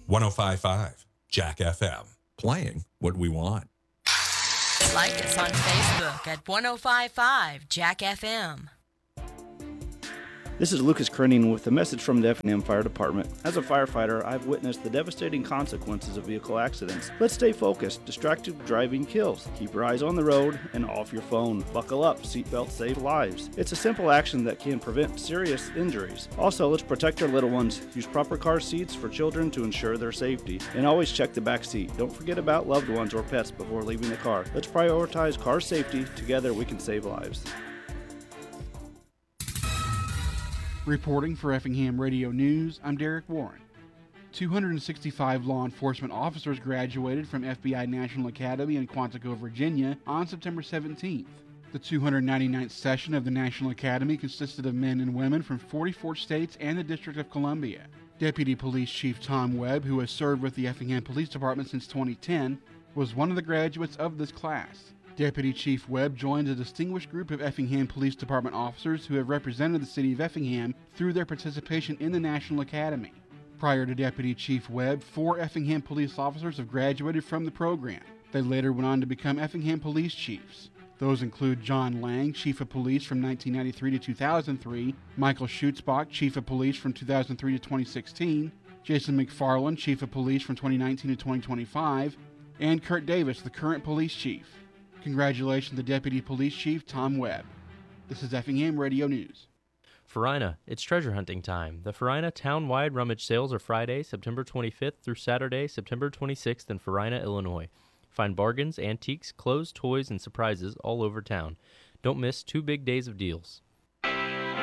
105.5 Jack FM. Playing what we want. Like us on Facebook at 105.5 Jack FM. This is Lucas Kerning with a message from the Effingham Fire Department. As a firefighter, I've witnessed the devastating consequences of vehicle accidents. Let's stay focused. Distracted driving kills. Keep your eyes on the road and off your phone. Buckle up. Seatbelts save lives. It's a simple action that can prevent serious injuries. Also, let's protect our little ones. Use proper car seats for children to ensure their safety. And always check the back seat. Don't forget about loved ones or pets before leaving the car. Let's prioritize car safety. Together we can save lives. Reporting for Effingham Radio News, I'm Derek Warren. 265 law enforcement officers graduated from FBI National Academy in Quantico, Virginia on September 17th. The 299th session of the National Academy consisted of men and women from 44 states and the District of Columbia. Deputy Police Chief Tom Webb, who has served with the Effingham Police Department since 2010, was one of the graduates of this class. Deputy Chief Webb joins a distinguished group of Effingham Police Department officers who have represented the city of Effingham through their participation in the National Academy. Prior to Deputy Chief Webb, 4 Effingham police officers have graduated from the program. They later went on to become Effingham Police Chiefs. Those include John Lang, Chief of Police from 1993 to 2003, Michael Schutzbach, Chief of Police from 2003 to 2016, Jason McFarland, Chief of Police from 2019 to 2025, and Kurt Davis, the current Police Chief. Congratulations to Deputy Police Chief Tom Webb. This is Effingham Radio News. Farina, it's treasure hunting time. The Farina town-wide rummage sales are Friday, September 25th through Saturday, September 26th in Farina, Illinois. Find bargains, antiques, clothes, toys, and surprises all over town. Don't miss 2 big days of deals.